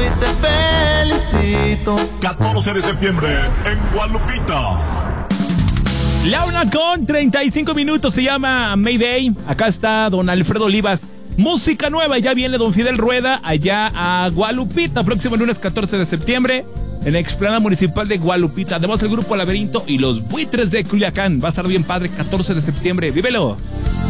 y te felicito. 14 de septiembre en Guadalupita. La 1:35 se llama Mayday. Acá está don Alfredo Olivas. Música nueva, ya viene don Fidel Rueda allá a Guadalupita, próximo lunes 14 de septiembre en la explanada municipal de Guadalupita. Además el grupo Laberinto y los Buitres de Culiacán. Va a estar bien padre, 14 de septiembre. ¡Vívelo!